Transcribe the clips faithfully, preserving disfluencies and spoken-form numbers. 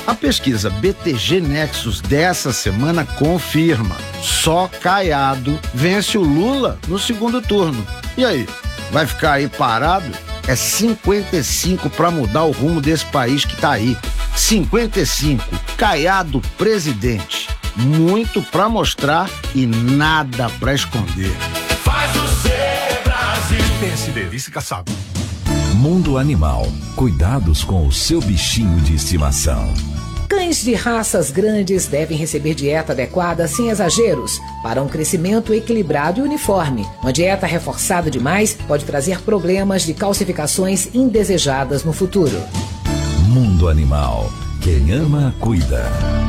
A pesquisa B T G Nexus dessa semana confirma: só Caiado vence o Lula no segundo turno. E aí, vai ficar aí parado? É cinquenta e cinco para mudar o rumo desse país que tá aí. cinquenta e cinco, Caiado presidente. Muito para mostrar e nada para esconder. Faz o seu Brasil. P S D, vice-caçado. Mundo Animal. Cuidados com o seu bichinho de estimação. Cães de raças grandes devem receber dieta adequada sem exageros, para um crescimento equilibrado e uniforme. Uma dieta reforçada demais pode trazer problemas de calcificações indesejadas no futuro. Mundo Animal. Quem ama, cuida.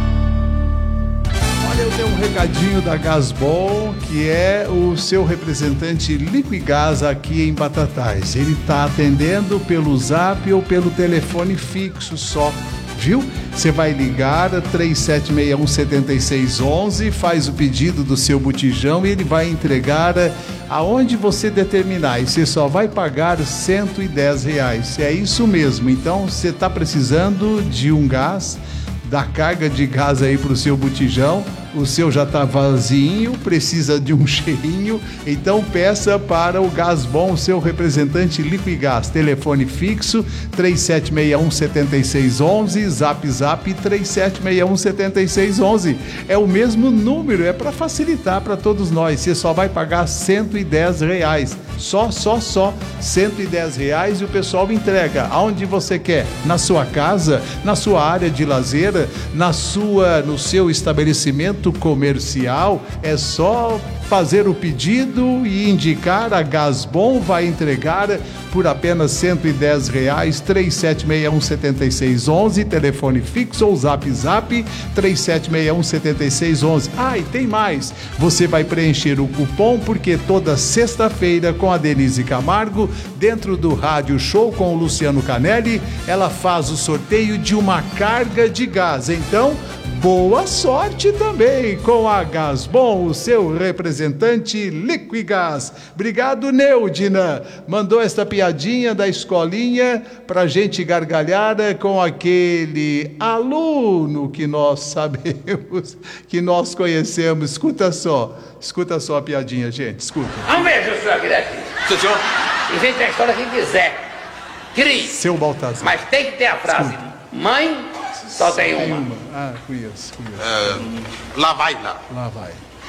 Olha, eu tenho um recadinho da Gasbol, que é o seu representante Liquigás aqui em Batatais. Ele está atendendo pelo Zap ou pelo telefone fixo só. Viu? Você vai ligar três sete seis um sete seis um um, faz o pedido do seu botijão e ele vai entregar aonde você determinar. E você só vai pagar cento e dez reais. É isso mesmo. Então, você está precisando de um gás, da carga de gás aí para o seu botijão. O seu já está vazio, precisa de um cheirinho, então peça para o Gasbon, o seu representante Liquigás. Telefone fixo três sete seis um sete seis um um, zap zap três sete seis um sete seis um um. É o mesmo número, é para facilitar para todos nós. Você só vai pagar cento e dez reais. Só, só, só cento e dez reais e o pessoal entrega aonde você quer, na sua casa, na sua área de lazer, na sua, no seu estabelecimento comercial. É só fazer o pedido e indicar. A Gasbon vai entregar por apenas cento e dez reais. Três sete seis um sete seis um um, telefone fixo ou zap zap três sete seis um sete seis um um. Ah, e tem mais, você vai preencher o cupom, porque toda sexta-feira com a Denise Camargo, dentro do Rádio Show com o Luciano Canelli, ela faz o sorteio de uma carga de gás. Então, boa sorte também com a Gasbon, o seu representante Liquigás. Obrigado, Neudina. Mandou esta piadinha da escolinha pra gente gargalhar com aquele aluno que nós sabemos, que nós conhecemos. Escuta só, escuta só a piadinha, gente, escuta. Vamos ver, seu senhor, aqui. Seu senhor? Invente a história que quiser. Crie. Seu Baltazar. Mas tem que ter a frase. Escuta. Mãe... Só tem uma. Ah, conheço, conheço. Uh, lá vai lá. Lá vai.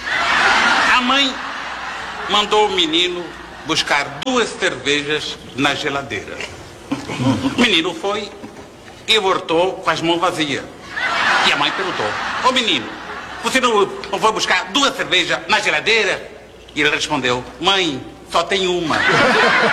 A mãe mandou o menino buscar duas cervejas na geladeira. O menino foi e voltou com as mãos vazias. E a mãe perguntou: ô menino, você não, não foi buscar duas cervejas na geladeira? E ele respondeu: mãe, só tem uma.